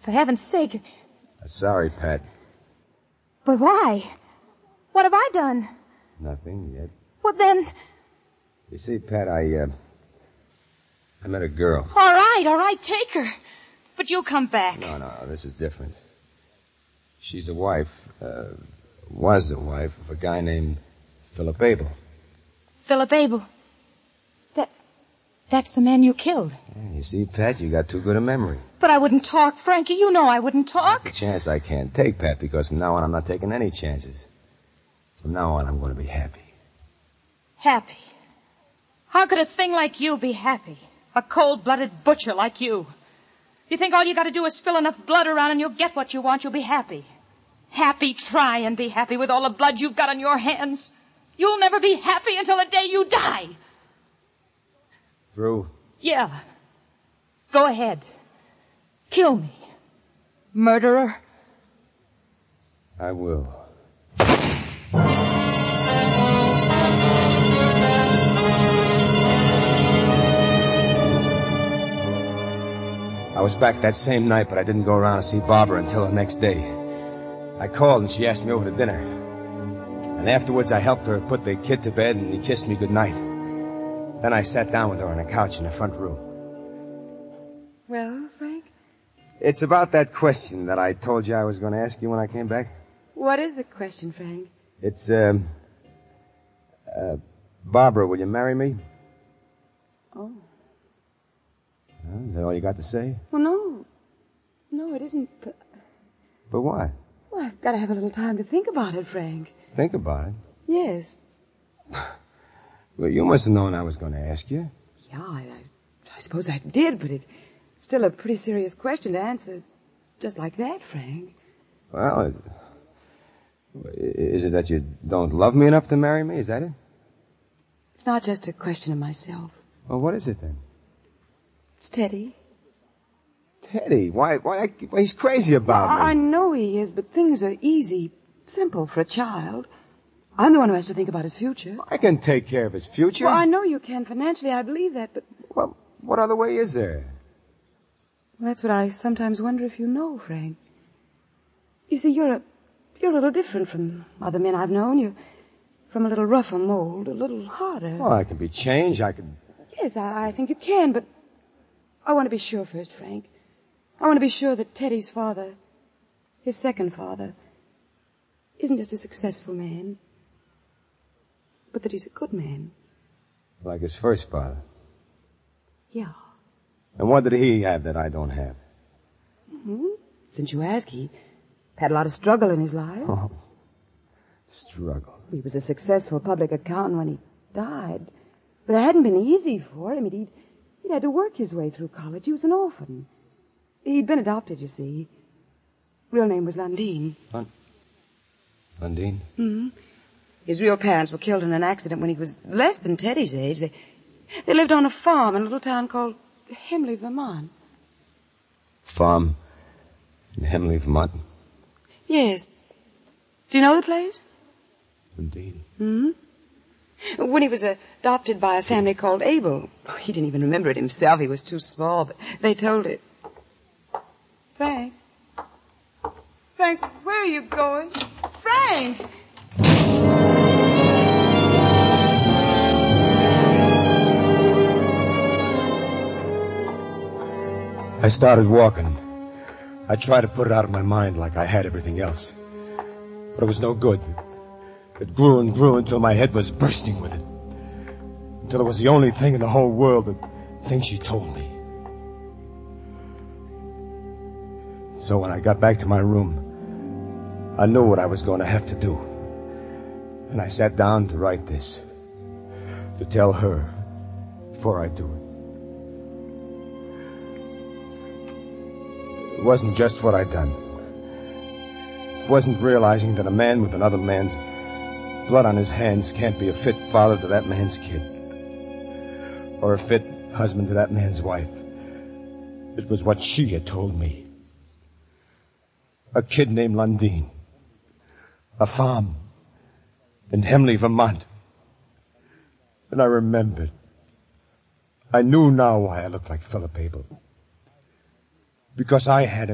For heaven's sake. Sorry, Pat. But why? What have I done? Nothing yet. Well, then... You see, Pat, I met a girl. All right, take her. But you'll come back. No, this is different. She's the wife, was the wife of a guy named Philip Abel. Philip Abel? That's the man you killed. Yeah, you see, Pat, you got too good a memory. But I wouldn't talk, Frankie. You know I wouldn't talk. That's a chance I can't take, Pat, because from now on I'm not taking any chances. From now on I'm going to be happy. Happy? How could a thing like you be happy? A cold-blooded butcher like you. You think all you got to do is spill enough blood around and you'll get what you want, you'll be happy. Happy, try and be happy with all the blood you've got on your hands. You'll never be happy until the day you die. Through? Yeah. Go ahead. Kill me. Murderer. I will. I was back that same night, but I didn't go around to see Barbara until the next day. I called and she asked me over to dinner. And afterwards I helped her put the kid to bed and he kissed me goodnight. Then I sat down with her on a couch in the front room. Well, Frank? It's about that question that I told you I was going to ask you when I came back. What is the question, Frank? It's, Barbara, will you marry me? Oh. Well, is that all you got to say? Well, no. No, it isn't. But why? Well, I've got to have a little time to think about it, Frank. Think about it. Yes. Well, you must have known I was going to ask you. Yeah, I suppose I did, but it's still a pretty serious question to answer just like that, Frank. Well, is it that you don't love me enough to marry me? Is that it? It's not just a question of myself. Well, what is it then? It's Teddy. Teddy? Why he's crazy about me. I know he is, but things are easy, simple for a child. I'm the one who has to think about his future. I can take care of his future. Well, I know you can financially, I believe that, but... Well, what other way is there? Well, that's what I sometimes wonder if you know, Frank. You see, you're a little different from other men I've known. You're from a little rougher mold, a little harder. Well, I can be changed. I can... Yes, I think you can, but I want to be sure first, Frank. I want to be sure that Teddy's father, his second father, isn't just a successful man, but that he's a good man. Like his first father. Yeah. And what did he have that I don't have? Mm-hmm. Since you ask, he had a lot of struggle in his life. Oh, struggle. He was a successful public accountant when he died. But it hadn't been easy for him. He'd had to work his way through college. He was an orphan. He'd been adopted, you see. Real name was Lundeen. Lundeen? Mm-hmm. His real parents were killed in an accident when he was less than Teddy's age. They lived on a farm in a little town called Hemley, Vermont. Farm in Hemley, Vermont? Yes. Do you know the place? Indeed. Mm-hmm. When he was adopted by a family called Abel. He didn't even remember it himself. He was too small, but they told it. Frank? Frank, where are you going? Frank! I started walking. I tried to put it out of my mind like I had everything else. But it was no good. It grew and grew until my head was bursting with it. Until it was the only thing in the whole world, the thing she told me. So when I got back to my room, I knew what I was going to have to do. And I sat down to write this. To tell her before I do it. It wasn't just what I'd done. It wasn't realizing that a man with another man's blood on his hands can't be a fit father to that man's kid. Or a fit husband to that man's wife. It was what she had told me. A kid named Lundeen. A farm in Hemley, Vermont. And I remembered. I knew now why I looked like Philip Abel. Because I had